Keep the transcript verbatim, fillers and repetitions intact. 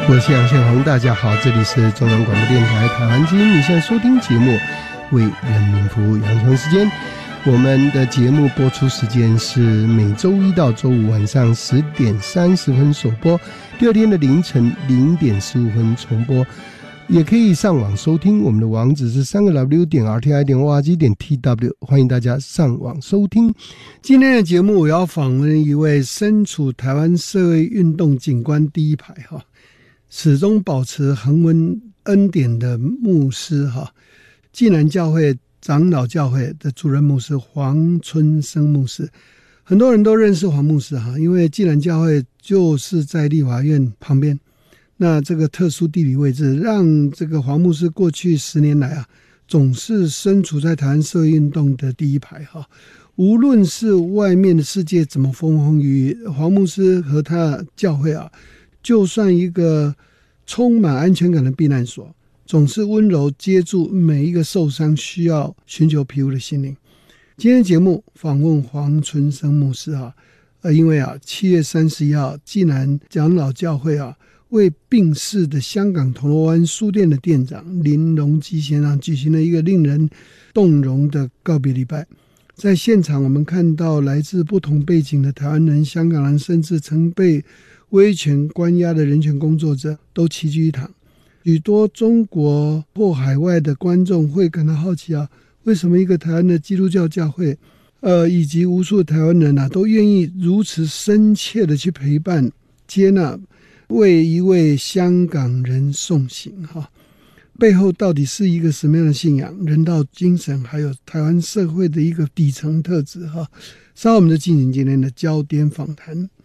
我是杨宪宏，大家好，这里是中央广播电台台湾之音，你现在收听节目为人民服务，杨雄时间。我们的节目播出时间是每周一到周五晚上十点三十分首播，第二天的凌晨零点十五分重播。也可以上网收听，我们的网址是三个 w 点 r t i 点 o r g 点 t w， 欢迎大家上网收听。今天的节目我要访问一位身处台湾社会运动景观第一排哈，始终保持恒温恩典的牧师哈，济南教会长老教会的主任牧师黄春生牧师。很多人都认识黄牧师哈，因为济南教会就是在立法院旁边，那这个特殊地理位置让这个黄牧师过去十年来啊，总是身处在台湾社会运动的第一排哈。无论是外面的世界怎么风风雨雨，黄牧师和他的教会啊，就算一个充满安全感的避难所，总是温柔接住每一个受伤需要寻求庇护的心灵。今天节目访问黄春生牧师啊，呃，因为啊，七月三十一号，济南长老教会啊，为病逝的香港铜锣湾书店的店长林荣基先生举行了一个令人动容的告别礼拜。在现场我们看到来自不同背景的台湾人、香港人，甚至曾被威权关押的人权工作者都齐聚一堂。许多中国或海外的观众会感到好奇啊，为什么一个台湾的基督教教会呃，以及无数的台湾人啊，都愿意如此深切的去陪伴接纳为一位香港人送行哈，背后到底是一个什么样的信仰、人道精神，还有台湾社会的一个底层特质哈。稍后我们就进行今天的焦点访谈。